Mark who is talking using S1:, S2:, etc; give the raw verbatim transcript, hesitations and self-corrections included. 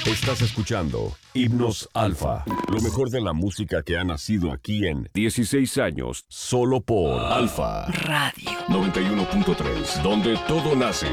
S1: Estás escuchando Himnos Alfa, lo mejor de la música que ha nacido aquí en dieciséis años, solo por Alfa
S2: Radio
S1: noventa y uno punto tres, donde todo nace.